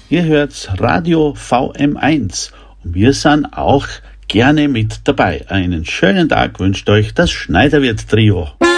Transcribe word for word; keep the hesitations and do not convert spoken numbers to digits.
Ihr hört Radio V M eins und wir sind auch gerne mit dabei. Einen schönen Tag wünscht euch das Schneiderwirt Trio.